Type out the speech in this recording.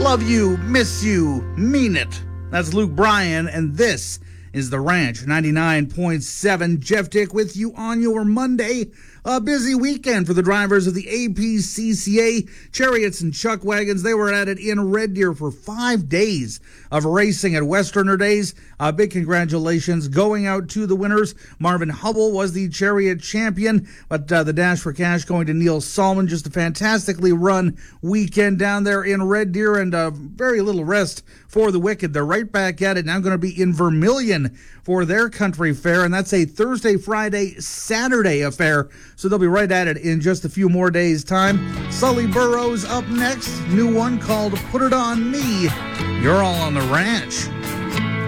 Love you, miss you, mean it. That's Luke Bryan, and this is The Ranch 99.7. Jeff Dick with you on your Monday. A busy weekend for the drivers of the APCCA. Chariots and Chuck Wagons, they were at it in Red Deer for 5 days of racing at Westerner Days. Big congratulations going out to the winners. Marvin Hubble was the Chariot champion, but the Dash for Cash going to Neil Salmon. Just a fantastically run weekend down there in Red Deer, and very little rest for the Wicked. They're right back at it now, going to be in Vermilion for their country fair, and that's a Thursday, Friday, Saturday affair. So they'll be right at it in just a few more days' time. Sully Burrows up next. New one called Put It On Me. You're all on The Ranch.